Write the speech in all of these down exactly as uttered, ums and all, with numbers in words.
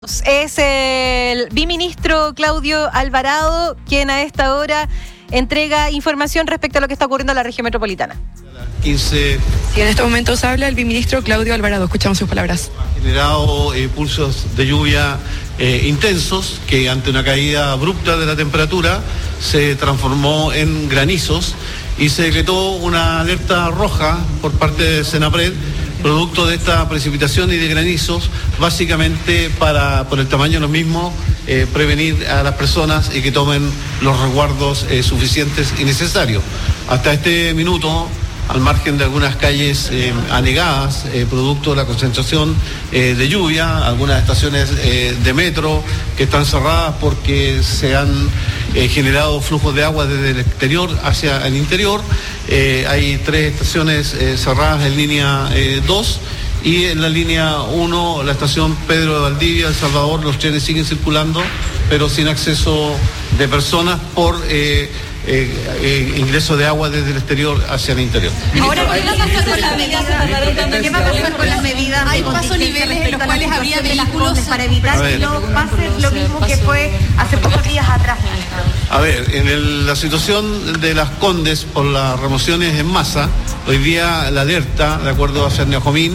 Es el viceministro Claudio Alvarado quien a esta hora entrega información respecto a lo que está ocurriendo en la región metropolitana. quince Sí, en estos momentos habla el viceministro Claudio Alvarado. Escuchamos sus palabras. Ha generado eh, pulsos de lluvia eh, intensos que ante una caída abrupta de la temperatura se transformó en granizos y se decretó una alerta roja por parte de Senapred producto de esta precipitación y de granizos, básicamente para, por el tamaño de los mismos, eh, prevenir a las personas y que tomen los resguardos eh, suficientes y necesarios. Hasta este minuto, al margen de algunas calles eh, anegadas, eh, producto de la concentración eh, de lluvia, algunas estaciones eh, de metro que están cerradas porque se han eh, generado flujos de agua desde el exterior hacia el interior. Eh, hay tres estaciones eh, cerradas en línea eh, dos y en la línea uno, la estación Pedro de Valdivia, El Salvador, los trenes siguen circulando, pero sin acceso de personas por Eh, Eh, eh, ingreso de agua desde el exterior hacia el interior. Ahora, ¿qué va a pasar con las medidas? ¿Qué va a pasar con las medidas? Hay pasos niveles en los cuales habría vehículos para evitar que no pase lo mismo que fue hace pocos días atrás. A ver, en el, la situación de las Condes por las remociones en masa, hoy día la alerta, de acuerdo a Cernia Jomín.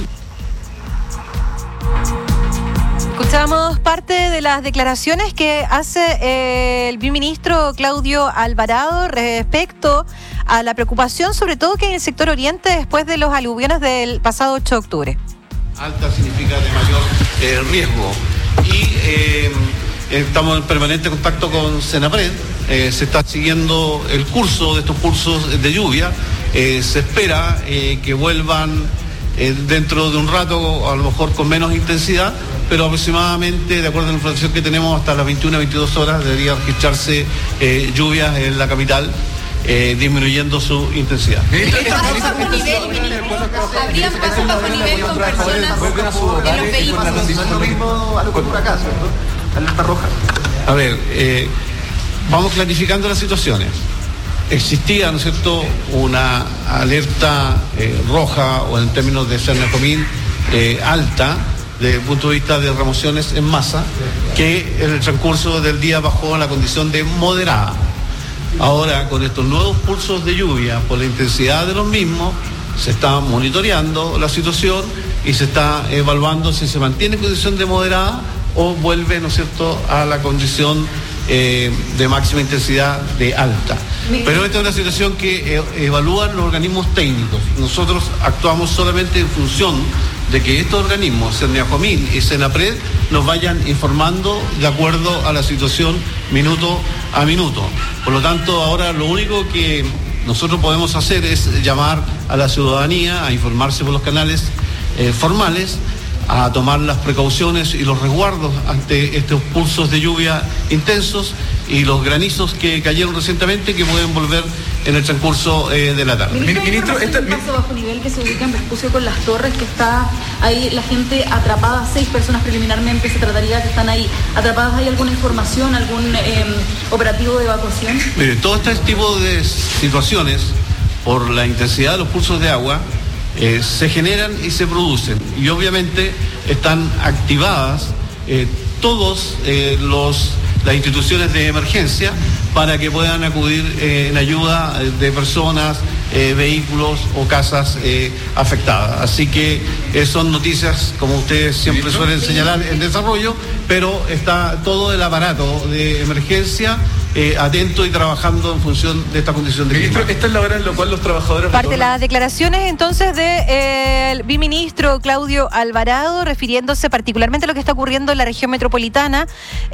Escuchamos parte de las declaraciones que hace eh, el viceministro Claudio Alvarado respecto a la preocupación, sobre todo que en el sector oriente, después de los aluviones del pasado ocho de octubre. Alta significa de mayor eh, riesgo. Y eh, estamos en permanente contacto con Senapred. Eh, se está siguiendo el curso de estos cursos de lluvia. Eh, se espera eh, que vuelvan eh, dentro de un rato, a lo mejor con menos intensidad, pero aproximadamente, de acuerdo a la información que tenemos, hasta las veintiuna a veintidós horas debería registrarse eh, lluvias en la capital, eh, disminuyendo su intensidad. ¿Habrían pasos bajo nivel con personas en los vehículos? Alerta roja. A ver, eh, vamos clarificando las situaciones. Existía, ¿no es cierto?, una alerta eh, roja, o en términos de Cernia Jomín, eh, alta, desde el punto de vista de remociones en masa, que en el transcurso del día bajó a la condición de moderada. Ahora, con estos nuevos pulsos de lluvia, por la intensidad de los mismos, se está monitoreando la situación y se está evaluando si se mantiene en condición de moderada o vuelve, ¿no es cierto?, a la condición eh, de máxima intensidad de alta. Pero esta es una situación que eh, evalúan los organismos técnicos. Nosotros actuamos solamente en función de que estos organismos, Cernia Jomín y Senapred, nos vayan informando de acuerdo a la situación minuto a minuto. Por lo tanto, ahora lo único que nosotros podemos hacer es llamar a la ciudadanía a informarse por los canales eh, formales, a tomar las precauciones y los resguardos ante estos pulsos de lluvia intensos y los granizos que cayeron recientemente, que pueden volver en el transcurso eh, de la tarde. Ministro, Ministro este un paso bajo nivel que se ubica en Vespucio con las Torres, que está ahí la gente atrapada, seis personas preliminarmente se trataría que están ahí atrapadas. ¿Hay alguna información, algún eh, operativo de evacuación? Mire, todo este tipo de situaciones, por la intensidad de los pulsos de agua, Eh, se generan y se producen, y obviamente están activadas eh, todos eh, los las instituciones de emergencia para que puedan acudir eh, en ayuda de personas, eh, vehículos o casas eh, afectadas. Así que eh, son noticias, como ustedes siempre suelen señalar, en desarrollo, pero está todo el aparato de emergencia Eh, atento y trabajando en función de esta condición de Ministro, clima. esta es la hora en la cual los trabajadores... Parte de las declaraciones entonces del de, eh, viceministro Claudio Alvarado, refiriéndose particularmente a lo que está ocurriendo en la región metropolitana.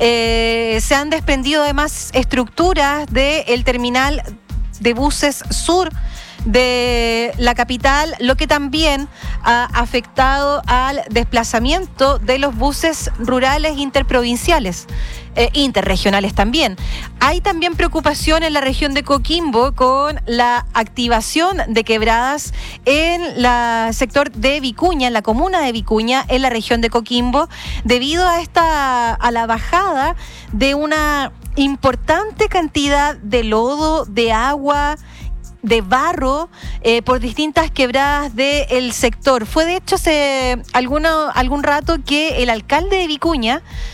Eh, se han desprendido además estructuras del terminal de buses sur de la capital, lo que también ha afectado al desplazamiento de los buses rurales interprovinciales, eh, interregionales también. Hay también preocupación en la región de Coquimbo con la activación de quebradas en el sector de Vicuña, en la comuna de Vicuña, en la región de Coquimbo, debido a esta a la bajada de una importante cantidad de lodo, de agua, de barro eh, por distintas quebradas del sector. Fue de hecho hace alguno, algún rato que el alcalde de Vicuña